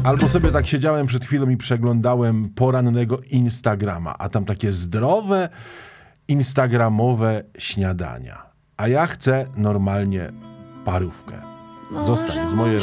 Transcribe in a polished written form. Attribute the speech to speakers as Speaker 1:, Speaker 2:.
Speaker 1: Albo sobie tak siedziałem przed chwilą i przeglądałem porannego Instagrama, a tam takie zdrowe, instagramowe śniadania. A ja chcę normalnie parówkę. Zostań z mojej